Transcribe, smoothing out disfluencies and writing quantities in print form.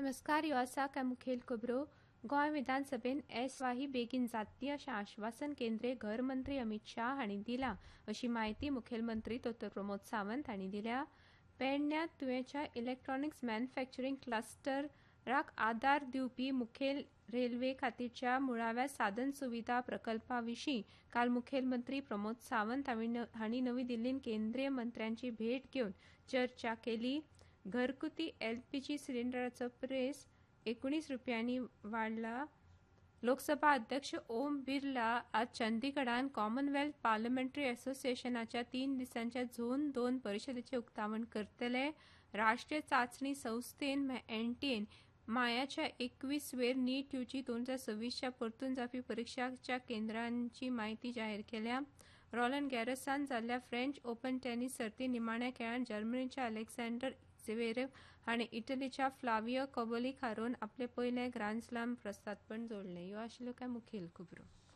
नमस्कार, ह्यो आसा काय मुखेल खबरो. गोंय विधानसभेन येसवाही बेगीन जातली अशें आश्वासन केंद्रीय घर मंत्री अमित शाह हांणी दिलां अशी माहिती मुखेलमंत्री दोतोर प्रमोद सावंत हांणी दिल्या. पेडण्यां तुयेच्या इलेक्ट्रॉनिक्स मॅन्युफॅक्चरिंग क्लस्टराक आदार दिवपी मुखेल रेल्वे खातीरच्या मुळाव्या साधन सुविधा प्रकल्पा विशीं काल मुखेलमंत्री प्रमोद सावंत हांणी नवी दिल्लींत केंद्रीय मंत्र्यांची भेट घेवन चर्चा केली. घरगुती एलपीजी सिलिंडराचो प्रेस 19 रुपयांनी वाडला. लोकसभा अध्यक्ष ओम बिर्ला आज चंदीगडात कॉमनवेल्थ पार्लमेंटरी असोसिएशनाच्या 3 दिसांच्या झोन 2 परिशदेचें उक्तावण करतले. राष्ट्रीय चांचणी संस्थेन एनटीएन मायाच्या 21 वेर नीट यूजी 2026च्या परतून जावपी परीक्षाच्या केंद्रांची माहिती जाहीर केल्या. रॉलंड गॅरोसांत जाल्ल्या फ्रेंच ओपन टेनिस सर्ती निमाण्या खेळांत जर्मनीच्या अलेक्झांडर झवेरेव हाणें इटलीच्या फ्लावियो कोबोलीक हारोवन आपलें पयलें ग्रँड स्लॅम प्रस्तादपण जोडलें. ह्यो आशिल्ल्यो कांय मुखेल खबरो.